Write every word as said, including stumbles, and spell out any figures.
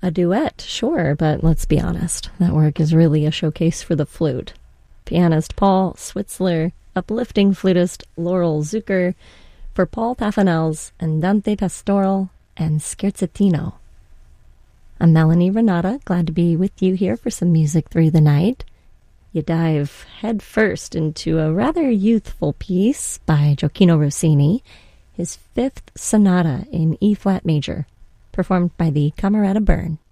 A duet, sure, but let's be honest, that work is really a showcase for the flute. Pianist Paul Switzler, uplifting flutist Laurel Zucker, for Paul Pafanel's Andante Pastoral and Scherzatino. I'm Melanie Renata, glad to be with you here for some music through the night. You dive head first into a rather youthful piece by Gioacchino Rossini, his fifth sonata in E-flat major, performed by the Camerata Bern.